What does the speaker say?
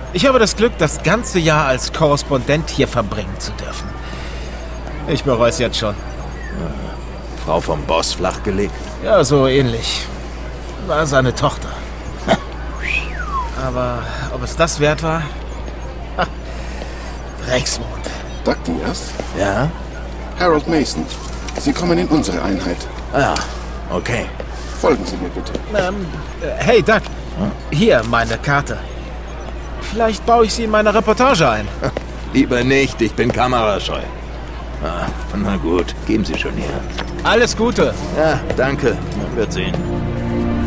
Ich habe das Glück, das ganze Jahr als Korrespondent hier verbringen zu dürfen. Ich bereue es jetzt schon. Frau vom Boss flachgelegt? Ja, so ähnlich. War seine Tochter. Aber ob es das wert war? Ha, Drecksmond. Doc Diaz? Ja? Harold Mason. Sie kommen in unsere Einheit. Ja, okay. Folgen Sie mir bitte. Hey, Doc. Hier, meine Karte. Vielleicht baue ich sie in meine Reportage ein. Lieber nicht, ich bin kamerascheu. Na gut, geben Sie schon her. Alles Gute. Ja, danke. Man wird sehen.